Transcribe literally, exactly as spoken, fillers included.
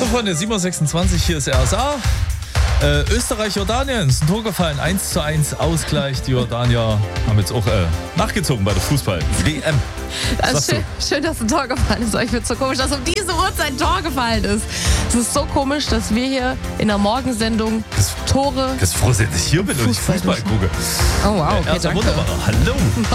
Freunde, sieben Uhr sechsundzwanzig, hier ist R S A. Äh, Österreich-Jordanien ist ein Tor gefallen, eins zu eins Ausgleich. Die Jordanier haben jetzt auch äh, nachgezogen bei der Fußball-W M. Das ist schön, schön, dass ein Tor gefallen ist. Ich finde es so komisch, dass um diese Uhrzeit ein Tor gefallen ist. Es ist so komisch, dass wir hier in der Morgensendung das, Tore... Das ist froh, dass ich hier bin und ich Fußball gucke. Oh wow, okay, äh, danke. Wunderbar. Hallo.